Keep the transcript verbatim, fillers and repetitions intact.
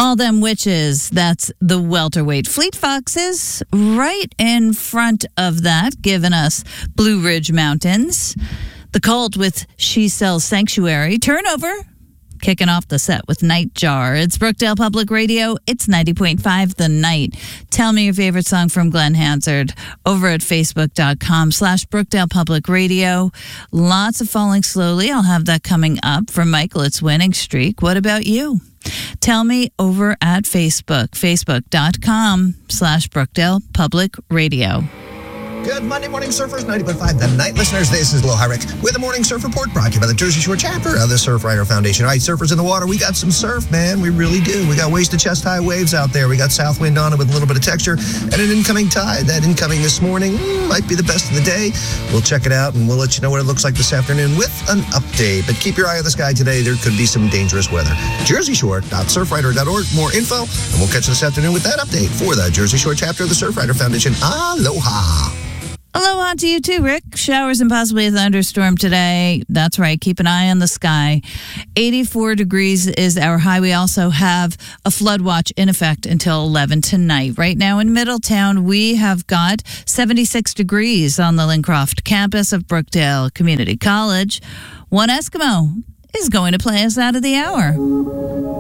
All them witches, that's the welterweight. Fleet Foxes right in front of that, giving us Blue Ridge Mountains. The Cult with She Sells Sanctuary. Turnover, kicking off the set with Nightjar. It's Brookdale Public Radio. It's ninety point five The Night. Tell me your favorite song from Glenn Hansard over at facebook.com slash Brookdale Public Radio. Lots of Falling Slowly. I'll have that coming up from Michael. It's Winning Streak. What about you? Tell me over at Facebook, facebook.com slash Brookdale Public Radio. Good Monday morning, surfers. ninety point five The Night listeners. This is Lil Hyrick with the Morning Surf Report brought to you by the Jersey Shore chapter of the Surfrider Foundation. All right, surfers in the water, we got some surf, man. We really do. We got waist to chest high waves out there. We got south wind on it with a little bit of texture and an incoming tide. That incoming this morning mm, might be the best of the day. We'll check it out and we'll let you know what it looks like this afternoon with an update. But keep your eye on the sky today. There could be some dangerous weather. jersey shore dot surfrider dot org. More info, and we'll catch you this afternoon with that update for the Jersey Shore chapter of the Surfrider Foundation. Aloha. Aloha to you too, Rick. Showers and possibly a thunderstorm today. That's right. Keep an eye on the sky. eighty-four degrees is our high. We also have a flood watch in effect until eleven tonight. Right now in Middletown, we have got seventy-six degrees on the Lincroft campus of Brookdale Community College. One Eskimo is going to play us out of the hour.